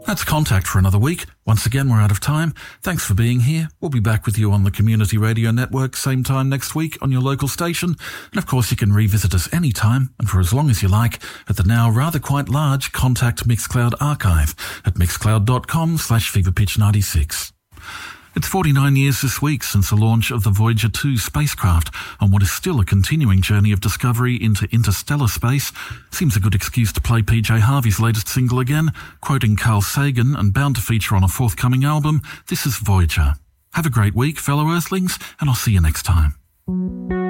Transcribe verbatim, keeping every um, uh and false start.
That's Contact for another week. Once again, we're out of time. Thanks for being here. We'll be back with you on the Community Radio Network same time next week on your local station. And of course, you can revisit us anytime and for as long as you like at the now rather quite large Contact Mixcloud archive at mixcloud.com slash feverpitch96. It's forty-nine years this week since the launch of the Voyager two spacecraft on what is still a continuing journey of discovery into interstellar space. Seems a good excuse to play P J Harvey's latest single again, quoting Carl Sagan and bound to feature on a forthcoming album. This is Voyager. Have a great week, fellow Earthlings, and I'll see you next time.